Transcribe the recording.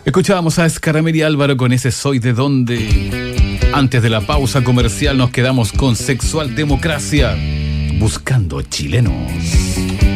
Escuchábamos a Escaramel y Álvaro con ese Soy de Dónde. Antes de la pausa comercial nos quedamos con Sexual Democracia, buscando chilenos.